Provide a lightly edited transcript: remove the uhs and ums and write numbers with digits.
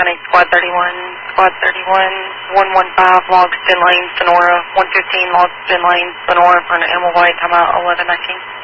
Squad 31. Squad 31, 115, log spin lane, Sonora. 115, log spin lane, Sonora, for an MOY, timeout 1119.